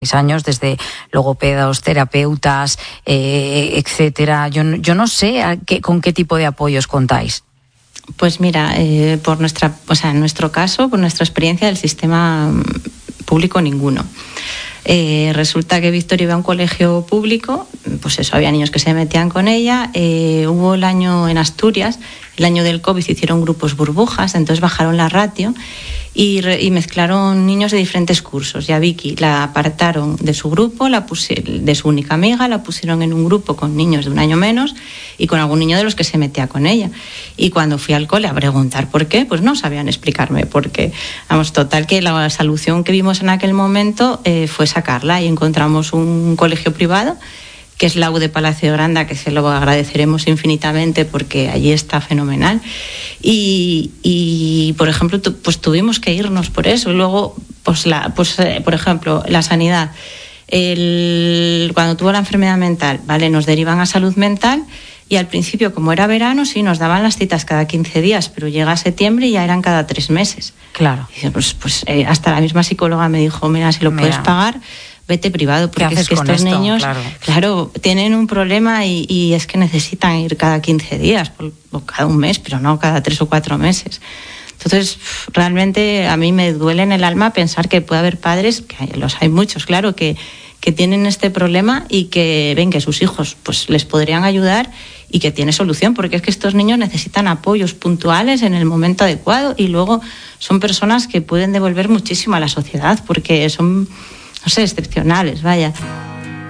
años, desde logopedos, terapeutas, etcétera. Yo no sé con qué tipo de apoyos contáis. Pues mira, en nuestro caso, por nuestra experiencia del sistema público, ninguno. Resulta que Victoria iba a un colegio público, pues eso, había niños que se metían con ella. Hubo el año en Asturias, el año del COVID, hicieron grupos burbujas, entonces bajaron la ratio y mezclaron niños de diferentes cursos. Y a Vicky la apartaron de su grupo, de su única amiga, la pusieron en un grupo con niños de un año menos y con algún niño de los que se metía con ella. Y cuando fui al cole a preguntar por qué, pues no sabían explicarme por qué. Vamos, total que la solución que vimos en aquel momento fue sacarla, y encontramos un colegio privado que es la U de Palacio de Granda, que se lo agradeceremos infinitamente porque allí está fenomenal. Y por ejemplo, pues tuvimos que irnos por eso. Y luego, por ejemplo, la sanidad. Cuando tuvo la enfermedad mental, ¿vale? Nos derivan a salud mental, y al principio, como era verano, sí, nos daban las citas cada 15 días, pero llega septiembre y ya eran cada 3 meses. Claro. Y pues hasta la misma psicóloga me dijo, mira, si lo puedes pagar, vete privado, porque es que estos niños, claro, tienen un problema y es que necesitan ir cada 15 días o cada un mes, pero no cada 3 o 4 meses. Entonces, realmente a mí me duele en el alma pensar que puede haber padres, que los hay muchos, claro, que tienen este problema y que ven que sus hijos pues les podrían ayudar y que tiene solución, porque es que estos niños necesitan apoyos puntuales en el momento adecuado, y luego son personas que pueden devolver muchísimo a la sociedad porque son, no sé, excepcionales, vaya.